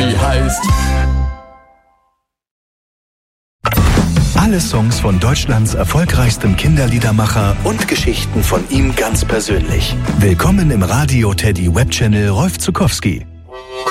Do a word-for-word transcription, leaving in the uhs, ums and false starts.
Teddy heißt. Alle Songs von Deutschlands erfolgreichstem Kinderliedermacher und Geschichten von ihm ganz persönlich. Willkommen im Radio Teddy Webchannel Rolf Zuckowski.